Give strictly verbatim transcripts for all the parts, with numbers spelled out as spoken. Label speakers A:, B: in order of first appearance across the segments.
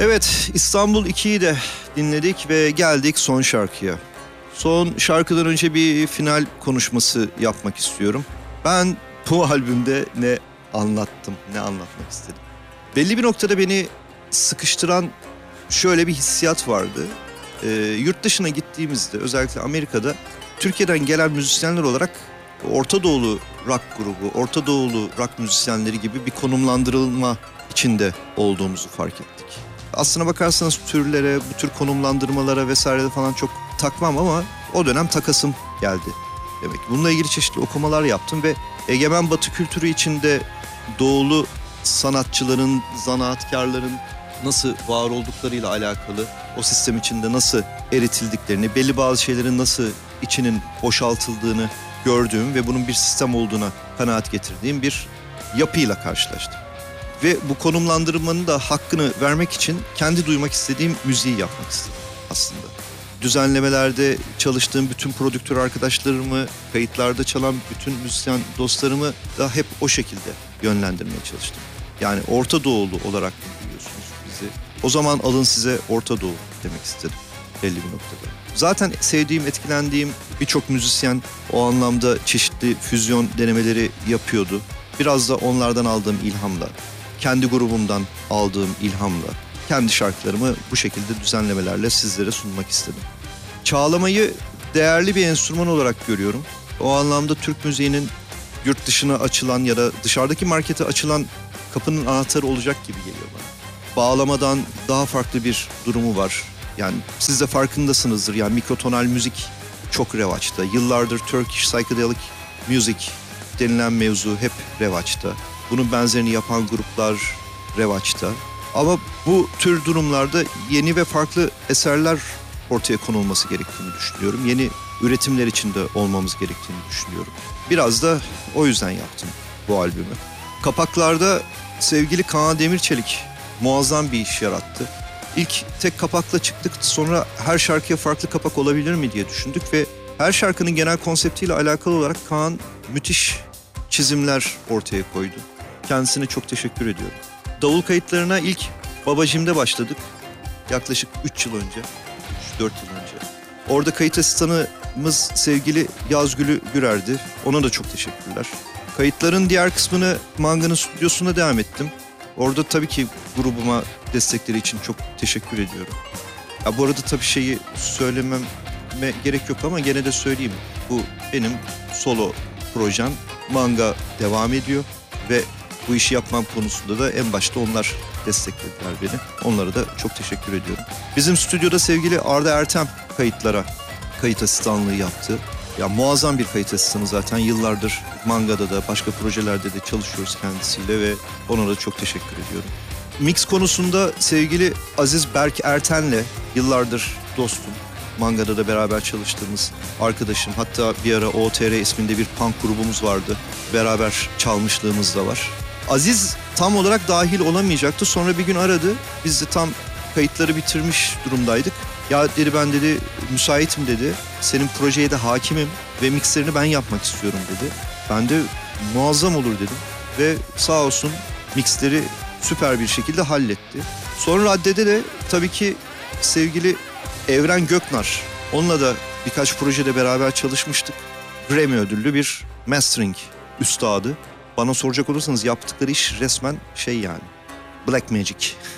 A: Evet, İstanbul ikiyi de dinledik ve geldik son şarkıya. Son şarkıdan önce bir final konuşması yapmak istiyorum. Ben bu albümde ne anlattım, ne anlatmak istedim. Belli bir noktada beni sıkıştıran şöyle bir hissiyat vardı. Ee, yurt dışına gittiğimizde, özellikle Amerika'da, Türkiye'den gelen müzisyenler olarak Orta Doğulu rock grubu, Orta Doğulu rock müzisyenleri gibi bir konumlandırılma içinde olduğumuzu fark ettik. Aslına bakarsanız türlere, bu tür konumlandırmalara vesaire falan çok takmam ama o dönem takasım geldi demek. Bununla ilgili çeşitli okumalar yaptım ve egemen Batı kültürü içinde doğulu sanatçıların, zanaatkarların nasıl var olduklarıyla alakalı, o sistem içinde nasıl eritildiklerini, belli bazı şeylerin nasıl içinin boşaltıldığını gördüğüm ve bunun bir sistem olduğuna kanaat getirdiğim bir yapıyla karşılaştım. Ve bu konumlandırmanın da hakkını vermek için kendi duymak istediğim müziği yapmak istedim aslında. Düzenlemelerde çalıştığım bütün prodüktör arkadaşlarımı, kayıtlarda çalan bütün müzisyen dostlarımı da hep o şekilde yönlendirmeye çalıştım. Yani Orta Doğulu olarak biliyorsunuz bizi. O zaman alın size Orta Doğu demek istedim belli bir noktada. Zaten sevdiğim, etkilendiğim birçok müzisyen o anlamda çeşitli füzyon denemeleri yapıyordu. Biraz da onlardan aldığım ilhamla, kendi grubumdan aldığım ilhamla, kendi şarkılarımı bu şekilde düzenlemelerle sizlere sunmak istedim. Çağlamayı değerli bir enstrüman olarak görüyorum. O anlamda Türk müziğinin yurt dışına açılan ya da dışarıdaki markete açılan kapının anahtarı olacak gibi geliyor bana. Bağlamadan daha farklı bir durumu var. Yani siz de farkındasınızdır. Yani mikrotonal müzik çok revaçta. Yıllardır Turkish Psychedelic Music denilen mevzu hep revaçta. Bunun benzerini yapan gruplar revaçta. Ama bu tür durumlarda yeni ve farklı eserler ortaya konulması gerektiğini düşünüyorum. Yeni üretimler içinde olmamız gerektiğini düşünüyorum. Biraz da o yüzden yaptım bu albümü. Kapaklarda sevgili Kaan Demirçelik muazzam bir iş yarattı. İlk tek kapakla çıktık, sonra her şarkıya farklı kapak olabilir mi diye düşündük ve her şarkının genel konseptiyle alakalı olarak Kaan müthiş çizimler ortaya koydu. Kendisine çok teşekkür ediyorum. Davul kayıtlarına ilk Babacim'de başladık. Yaklaşık üç yıl önce, üç dört yıl önce. Orada kayıt asistanımız sevgili Yazgül'ü Gürer'di. Ona da çok teşekkürler. Kayıtların diğer kısmını Manga'nın stüdyosuna devam ettim. Orada tabii ki grubuma destekleri için çok teşekkür ediyorum. Ya bu arada tabii şeyi söylememe gerek yok ama gene de söyleyeyim. Bu benim solo projem. Manga devam ediyor ve bu işi yapmam konusunda da en başta onlar desteklediler beni. Onlara da çok teşekkür ediyorum. Bizim stüdyoda sevgili Arda Ertem kayıtlara kayıt asistanlığı yaptı. Ya muazzam bir kayıt asistanı zaten. Yıllardır Manga'da da başka projelerde de çalışıyoruz kendisiyle ve ona da çok teşekkür ediyorum. Mix konusunda sevgili Aziz Berk Erten'le yıllardır dostum. Manga'da da beraber çalıştığımız arkadaşım. Hatta bir ara O T R isminde bir punk grubumuz vardı. Beraber çalmışlığımız da var. Aziz tam olarak dahil olamayacaktı. Sonra bir gün aradı. Biz de tam kayıtları bitirmiş durumdaydık. Ya dedi, ben dedi müsaitim dedi. Senin projeye de hakimim ve mixlerini ben yapmak istiyorum dedi. Ben de muazzam olur dedim. Ve sağ olsun mixleri süper bir şekilde halletti. Sonra raddede de tabii ki sevgili Evren Göknar. Onunla da birkaç projede beraber çalışmıştık. Grammy ödüllü bir mastering üstadı. Bana soracak olursanız yaptıkları iş resmen şey yani Black Magic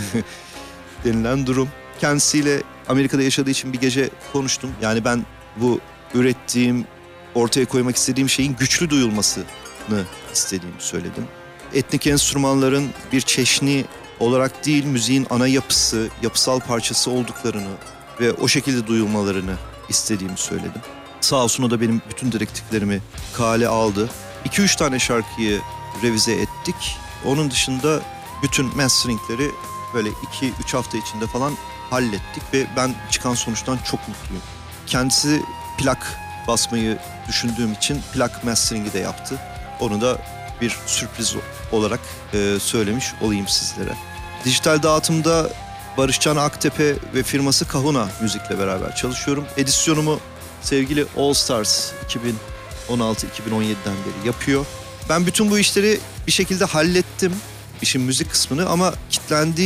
A: denilen durum. Kendisiyle Amerika'da yaşadığı için bir gece konuştum. Yani ben bu ürettiğim, ortaya koymak istediğim şeyin güçlü duyulmasını istediğimi söyledim. Etnik enstrümanların bir çeşni olarak değil, müziğin ana yapısı, yapısal parçası olduklarını ve o şekilde duyulmalarını istediğimi söyledim. Sağ olsun o da benim bütün direktiflerimi kale aldı. iki üç tane şarkıyı revize ettik. Onun dışında bütün masteringleri böyle iki üç hafta içinde falan hallettik ve ben çıkan sonuçtan çok mutluyum. Kendisi plak basmayı düşündüğüm için plak mastering'i de yaptı. Onu da bir sürpriz olarak e, söylemiş olayım sizlere. Dijital dağıtımda Barışcan Aktepe ve firması Kahuna Müzik'le beraber çalışıyorum. Edisyonumu sevgili All Stars iki bin on altı iki bin on yedi'den beri yapıyor. Ben bütün bu işleri bir şekilde hallettim, işin müzik kısmını, ama kitlendiğim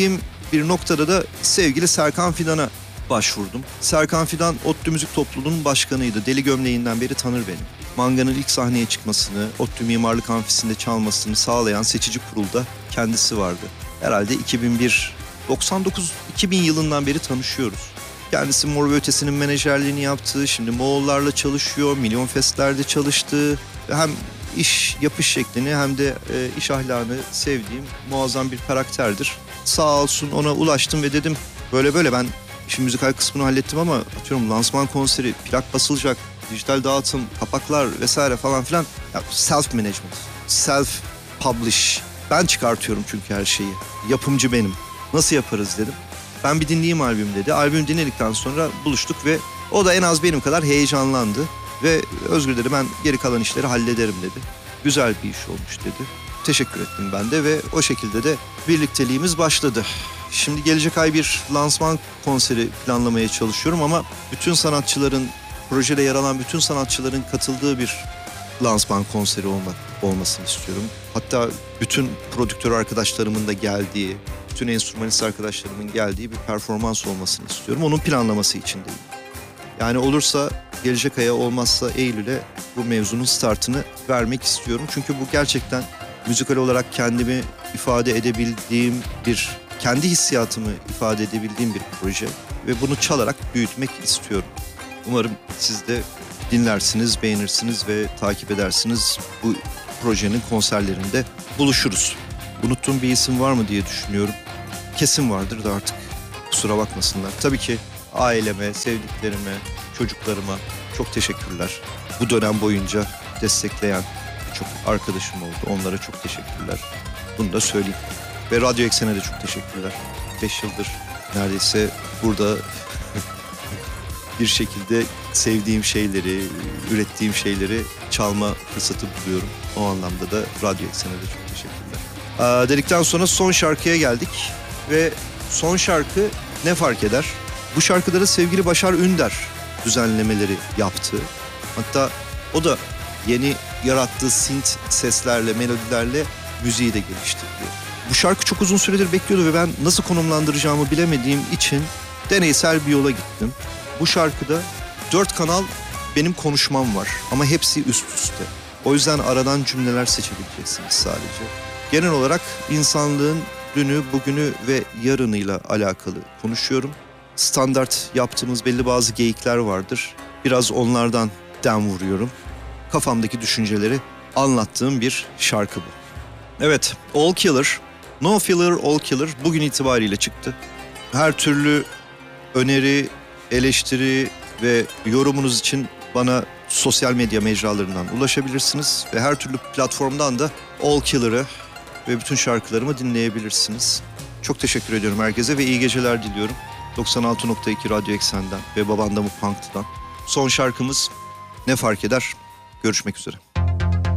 A: bir noktada da sevgili Serkan Fidan'a başvurdum. Serkan Fidan ODTÜ Müzik Topluluğu'nun başkanıydı. Deli Gömleği'nden beri tanır beni. Manga'nın ilk sahneye çıkmasını, ODTÜ Mimarlık Amfisi'nde çalmasını sağlayan seçici kurulda kendisi vardı. Herhalde iki bin bir, doksan dokuz iki bin yılından beri tanışıyoruz. Kendisi Mor ve Ötesi'nin menajerliğini yaptı. Şimdi Moğollarla çalışıyor, Milyon Fest'lerde çalıştı. Hem iş yapış şeklini hem de e, iş ahlakını sevdiğim muazzam bir karakterdir. Sağ olsun ona ulaştım ve dedim böyle böyle ben işin müzikal kısmını hallettim ama atıyorum lansman konseri, plak basılacak, dijital dağıtım, kapaklar vesaire falan filan. Ya self management, self publish. Ben çıkartıyorum çünkü her şeyi. Yapımcı benim. Nasıl yaparız dedim. Ben bir dinleyeyim albüm dedi. Albüm dinledikten sonra buluştuk ve o da en az benim kadar heyecanlandı. Ve Özgür dedi ben geri kalan işleri hallederim dedi. Güzel bir iş olmuş dedi. Teşekkür ettim ben de ve o şekilde de birlikteliğimiz başladı. Şimdi gelecek ay bir lansman konseri planlamaya çalışıyorum ama bütün sanatçıların, projede yer alan bütün sanatçıların katıldığı bir lansman konseri olmak, olmasını istiyorum. Hatta bütün prodüktör arkadaşlarımın da geldiği, bütün enstrümanist arkadaşlarımın geldiği bir performans olmasını istiyorum. Onun planlaması içindeyim. Yani olursa gelecek aya, olmazsa Eylül'e bu mevzunun startını vermek istiyorum. Çünkü bu gerçekten müzikal olarak kendimi ifade edebildiğim bir, kendi hissiyatımı ifade edebildiğim bir proje. Ve bunu çalarak büyütmek istiyorum. Umarım siz de dinlersiniz, beğenirsiniz ve takip edersiniz. Bu projenin konserlerinde buluşuruz. Unuttuğum bir isim var mı diye düşünüyorum. Kesin vardır da artık kusura bakmasınlar. Tabii ki aileme, sevdiklerime, çocuklarıma çok teşekkürler. Bu dönem boyunca destekleyen çok arkadaşım oldu. Onlara çok teşekkürler. Bunu da söyleyeyim. Ve Radyo Eksen'e de çok teşekkürler. Beş yıldır neredeyse burada bir şekilde sevdiğim şeyleri, ürettiğim şeyleri çalma fırsatı buluyorum. O anlamda da Radyo Eksen'e de çok teşekkürler. Aa, dedikten sonra son şarkıya geldik. Ve son şarkı ne fark eder? Bu şarkıda da sevgili Başar Ünder düzenlemeleri yaptı. Hatta o da yeni yarattığı synth seslerle, melodilerle müziği de geliştirdi. Bu şarkı çok uzun süredir bekliyordu ve ben nasıl konumlandıracağımı bilemediğim için deneysel bir yola gittim. Bu şarkıda dört kanal benim konuşmam var ama hepsi üst üste. O yüzden aradan cümleler seçebileceksiniz sadece. Genel olarak insanlığın dünü, bugünü ve yarınıyla alakalı konuşuyorum. Standart yaptığımız belli bazı geyikler vardır. Biraz onlardan dem vuruyorum. Kafamdaki düşünceleri anlattığım bir şarkı bu. Evet, All Killer, No Filler All Killer bugün itibariyle çıktı. Her türlü öneri, eleştiri ve yorumunuz için bana sosyal medya mecralarından ulaşabilirsiniz. Ve her türlü platformdan da All Killer'ı ve bütün şarkılarımı dinleyebilirsiniz. Çok teşekkür ediyorum herkese ve iyi geceler diliyorum. doksan altı nokta iki Radyo Eksen'den ve Babandamı Punk'tan. Son şarkımız Ne Fark Eder? Görüşmek üzere.